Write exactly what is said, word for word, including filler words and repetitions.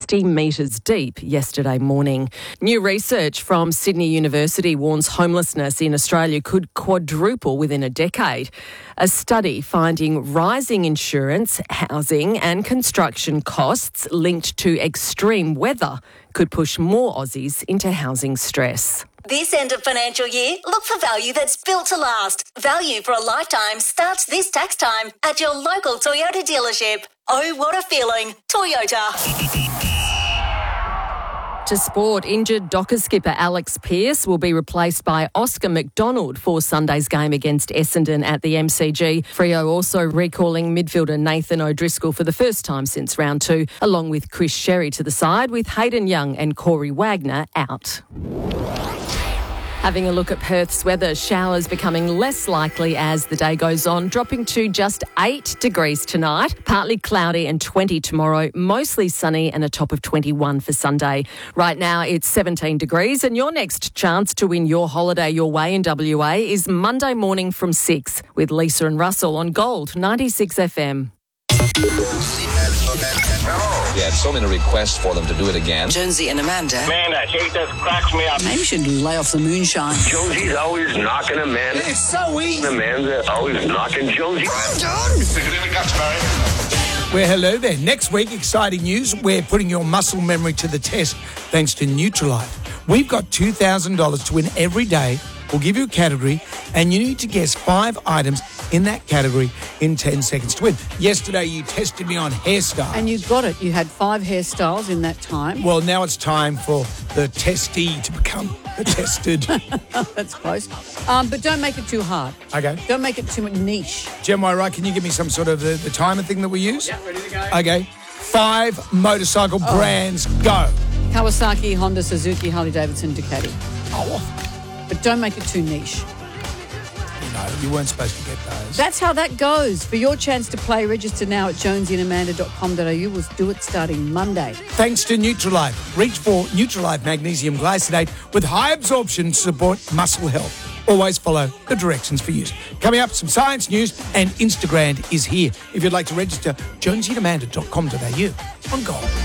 sixty metres deep yesterday morning. New research from Sydney University warns homelessness in Australia could quadruple within a decade. A study finding rising insurance, housing and construction costs linked to extreme weather could push more Aussies into housing stress. This end of financial year, look for value that's built to last. Value for a lifetime starts this tax time at your local Toyota dealership. Oh, what a feeling. Toyota. To sport, injured Dockers skipper Alex Pearce will be replaced by Oscar McDonald for Sunday's game against Essendon at the M C G. Freo also recalling midfielder Nathan O'Driscoll for the first time since round two, along with Chris Sherry to the side, with Hayden Young and Corey Wagner out. Having a look at Perth's weather, showers becoming less likely as the day goes on, dropping to just eight degrees tonight, partly cloudy and twenty tomorrow, mostly sunny and a top of twenty-one for Sunday. Right now it's seventeen degrees and your next chance to win your holiday your way in W A is Monday morning from six with Lisa and Russell on Gold ninety-six F M. We had so many requests for them to do it again. Jonesy and Amanda. Man, that shit just cracks me up. Maybe we should lay off the moonshine. Jonesy's always knocking Amanda. It's so easy. Amanda's always knocking Jonesy. I'm done. Stick it in the guts, Barry. Well, hello there. Next week, exciting news. We're putting your muscle memory to the test thanks to Nutrilite. We've got two thousand dollars to win every day. We'll give you a category and you need to guess five items in that category in ten seconds to win. Yesterday, you tested me on hairstyle. And you got it. You had five hairstyles in that time. Well, now it's time for the testee to become the tested. That's close. Um, but don't make it too hard. Okay. Don't make it too niche. Jem, right, can you give me some sort of the, the timer thing that we use? Yeah, ready to go. Okay. Five motorcycle oh. brands, go. Kawasaki, Honda, Suzuki, Harley-Davidson, Ducati. Oh. But don't make it too niche. No, you weren't supposed to get those. That's how that goes. For your chance to play, register now at jonesy and amanda dot com dot a u. We'll do it starting Monday. Thanks to Nutrilite. Reach for Nutrilite Magnesium Glycinate with high absorption to support muscle health. Always follow the directions for use. Coming up, some science news and Instagram is here. If you'd like to register, jonesy and amanda dot com dot a u on Gold.